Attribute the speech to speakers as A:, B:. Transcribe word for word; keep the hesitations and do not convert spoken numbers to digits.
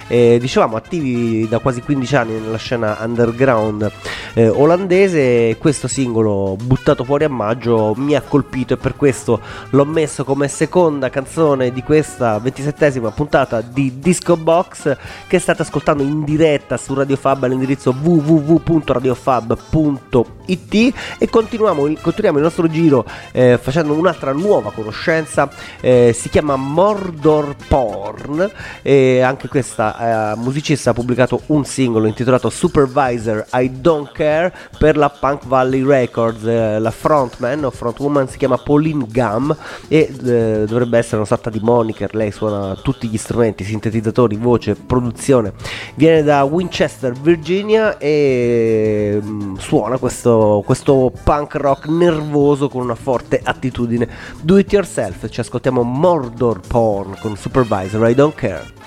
A: eh, dicevamo attivi da quasi quindici anni nella scena underground eh, olandese. Questo singolo buttato fuori a maggio mi ha colpito e per questo l'ho messo come seconda canzone di questa ventisettesima puntata di Disco Box, che state ascoltando in diretta su Radio Fab all'indirizzo w w w punto radiofab punto i t, e continuiamo, continuiamo il nostro giro eh, facendo un'altra nuova conoscenza. Eh, si chiama Mordor Porn e anche questa eh, musicista ha pubblicato un singolo intitolato Supervisor I Don't Care per la Punk Valley Records. Eh, la frontman o frontwoman si chiama Pauline Gam e eh, dovrebbe essere una sorta di moniker. Lei suona tutti gli strumenti, sintetizzatori, voce, produzione. Viene da Winchester, Virginia e mh, suona questo questo punk rock nervoso con una forte attitudine do it yourself. Ci ascoltiamo Mordor Porn con Supervisor I Don't Care.